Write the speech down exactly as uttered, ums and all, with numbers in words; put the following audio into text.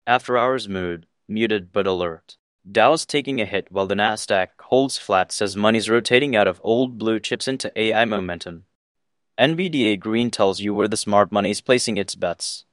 After hours mood, muted but alert. Dow's taking a hit while the Nasdaq holds flat says money's rotating out of old blue chips into A I momentum. N V D A Green tells you where the smart money is placing its bets.